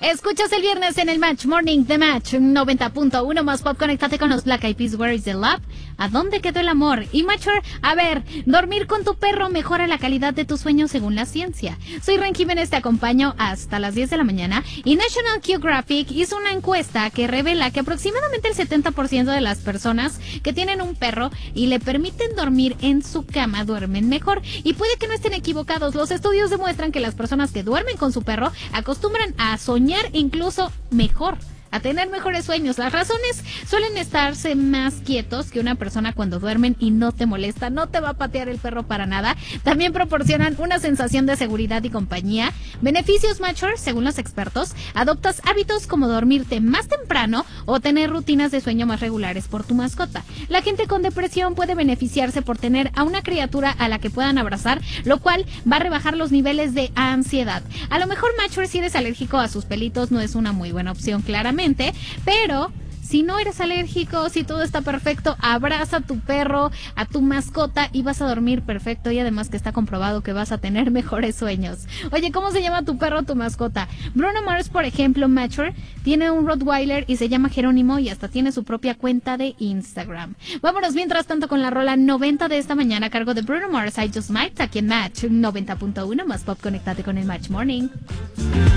Escuchas el viernes en el Match Morning de Match 90.1 más pop. Conéctate con los Black Eyed Peas, Where is the Love? ¿A dónde quedó el amor? Y Matcher, a ver, dormir con tu perro mejora la calidad de tus sueños según la ciencia. Soy Ren Jiménez, te acompaño hasta las 10 de la mañana y National Geographic hizo una encuesta que revela que aproximadamente el 70% de las personas que tienen un perro y le permiten dormir en su cama duermen mejor. Y puede que no estén equivocados, los estudios demuestran que las personas que duermen con su perro acostumbran a soñar incluso mejor, a tener mejores sueños. Las razones suelen estarse más quietos que una persona cuando duermen y no te molesta, no te va a patear el perro para nada. También proporcionan una sensación de seguridad y compañía. Beneficios Matcher, según los expertos, adoptas hábitos como dormirte más temprano o tener rutinas de sueño más regulares por tu mascota. La gente con depresión puede beneficiarse por tener a una criatura a la que puedan abrazar, lo cual va a rebajar los niveles de ansiedad. A lo mejor Matcher, si eres alérgico a sus pelitos, no es una muy buena opción, claramente. Pero si no eres alérgico, si todo está perfecto, abraza a tu perro, a tu mascota y vas a dormir perfecto, y además que está comprobado que vas a tener mejores sueños. Oye, ¿cómo se llama tu perro o tu mascota? Bruno Mars, por ejemplo, Matcher, tiene un Rottweiler y se llama Jerónimo y hasta tiene su propia cuenta de Instagram. Vámonos mientras tanto con la rola 90 de esta mañana a cargo de Bruno Mars, I Just Might, aquí en Match 90.1 más pop. Conéctate con el Match Morning.